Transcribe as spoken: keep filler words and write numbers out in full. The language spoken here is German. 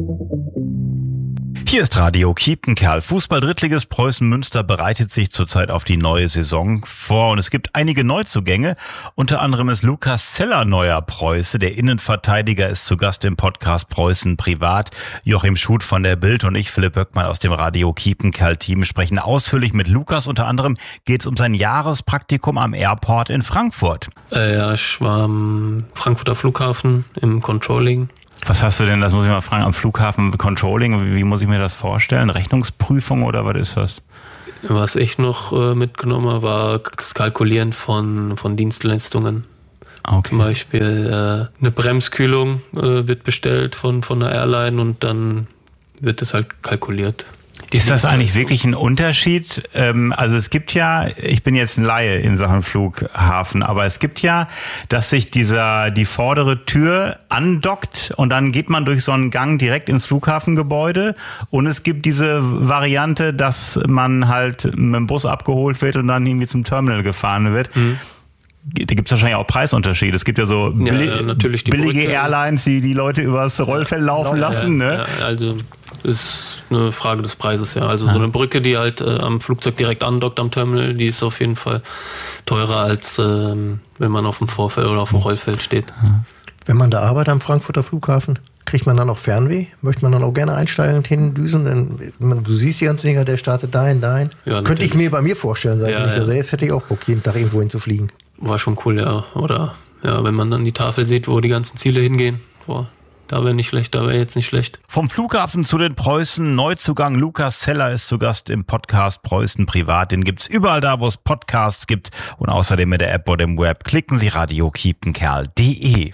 Hier ist Radio Kiepenkerl. Fußball-Drittligist Preußen Münster bereitet sich zurzeit auf die neue Saison vor und es gibt einige Neuzugänge. Unter anderem ist Lukas Zeller neuer Preuße. Der Innenverteidiger ist zu Gast im Podcast Preußen Privat. Joachim Schuth von der Bild und ich, Philipp Böckmann aus dem Radio Kiepenkerl-Team, sprechen ausführlich mit Lukas. Unter anderem geht es um sein Jahrespraktikum am Airport in Frankfurt. Äh, ja, ich war am Frankfurter Flughafen im Controlling. Was hast du denn, das muss ich mal fragen, am Flughafen Controlling, wie, wie muss ich mir das vorstellen? Rechnungsprüfung oder was ist das? Was ich noch äh, mitgenommen habe, war das Kalkulieren von, von Dienstleistungen. Okay. Zum Beispiel äh, eine Bremskühlung äh, wird bestellt von, von der Airline und dann wird das halt kalkuliert. Ist das eigentlich wirklich ein Unterschied? Also es gibt ja, ich bin jetzt ein Laie in Sachen Flughafen, aber es gibt ja, dass sich dieser die vordere Tür andockt und dann geht man durch so einen Gang direkt ins Flughafengebäude und es gibt diese Variante, dass man halt mit dem Bus abgeholt wird und dann irgendwie zum Terminal gefahren wird. Mhm. Da gibt es wahrscheinlich auch Preisunterschiede. Es gibt ja so billi- ja, natürlich die billige Brücke. Airlines, die die Leute übers Rollfeld laufen ja, lassen. Ja, ne? ja, also ist eine Frage des Preises, ja. Also so eine Brücke, die halt äh, am Flugzeug direkt andockt am Terminal, die ist auf jeden Fall teurer, als ähm, wenn man auf dem Vorfeld oder auf dem Rollfeld steht. Wenn man da arbeitet am Frankfurter Flughafen, kriegt man dann auch Fernweh? Möchte man dann auch gerne einsteigen und hindüsen? Denn du siehst die ganzen Dinger, der startet dahin, dahin. Ja, könnte ich mir bei mir vorstellen, sag ich ja, nicht. Ja. Also jetzt hätte ich auch Bock, jeden Tag irgendwo hin zu fliegen. War schon cool, ja. Oder ja, wenn man dann die Tafel sieht, wo die ganzen Ziele hingehen. Boah, da wäre nicht schlecht, da wäre jetzt nicht schlecht. Vom Flughafen zu den Preußen, Neuzugang Lukas Zeller ist zu Gast im Podcast Preußen Privat. Den gibt's überall da, wo es Podcasts gibt und außerdem mit der App oder im Web. Klicken Sie radio kiepenkerl punkt de.